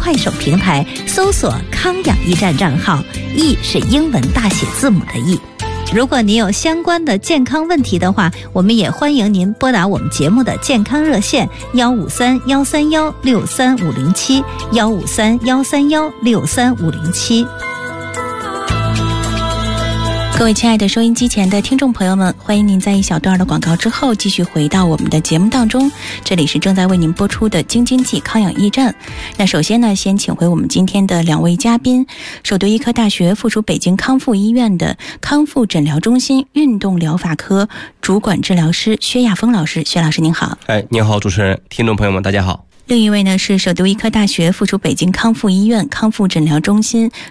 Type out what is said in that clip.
快手平台搜索康养驿站账号，驿是英文大写字母的驿。如果您有相关的健康问题的话，我们也欢迎您拨打我们节目的健康热线153-131-63507，153-131-63507。 各位亲爱的收音机前的听众朋友们，欢迎您在一小段的广告之后继续回到我们的节目当中。这里是正在为您播出的京津冀康养驿站。那首先呢，先请回我们今天的两位嘉宾，首都医科大学附属北京康复医院的康复诊疗中心运动疗法科主管治疗师薛亚峰老师。薛老师您好。 您好主持人，听众朋友们大家好。 另一位呢是首都医科大学附属北京康复医院康复诊疗中心